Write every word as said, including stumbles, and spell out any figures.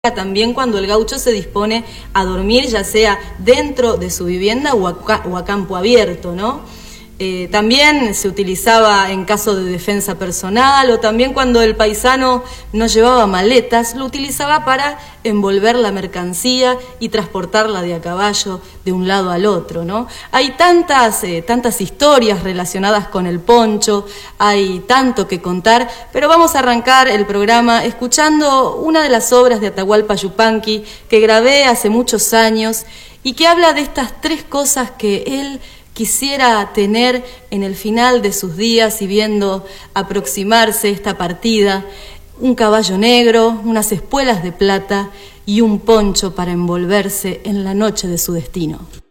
También cuando el gaucho se dispone a dormir, ya sea dentro de su vivienda o a, o a campo abierto, ¿no? Eh, también se utilizaba en caso de defensa personal, o también cuando el paisano no llevaba maletas, lo utilizaba para envolver la mercancía y transportarla de a caballo de un lado al otro, ¿no? Hay tantas, eh, tantas historias relacionadas con el poncho, hay tanto que contar, pero vamos a arrancar el programa escuchando una de las obras de Atahualpa Yupanqui que grabé hace muchos años y que habla de estas tres cosas que él quisiera tener en el final de sus días y viendo aproximarse esta partida: un caballo negro, unas espuelas de plata y un poncho para envolverse en la noche de su destino.